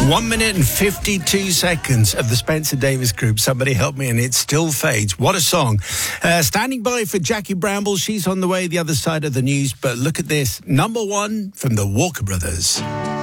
1 minute and 52 seconds of the Spencer Davis Group. Somebody help me, and it still fades. What a song. Standing by for Jackie Bramble. She's on the way the other side of the news. But look at this. Number one from the Walker Brothers.